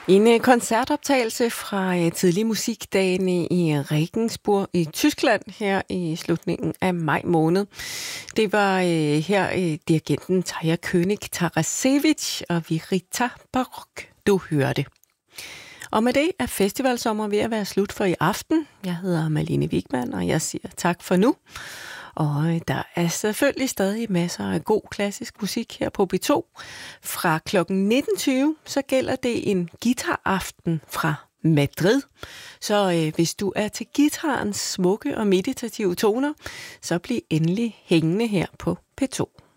En koncertoptagelse fra tidlige musikdagene i Regensburg i Tyskland her i slutningen af maj måned. Det var her dirigenten Tarja König-Tarasevic og Virita Baroque, du hørte. Og med det er festivalsommer ved at være slut for i aften. Jeg hedder Malene Wigman, og jeg siger tak for nu. Og der er selvfølgelig stadig masser af god klassisk musik her på B2. Fra klokken 19.20, så gælder det en guitaraften fra Madrid. Så hvis du er til guitarens smukke og meditative toner, så bliv endelig hængende her på P2.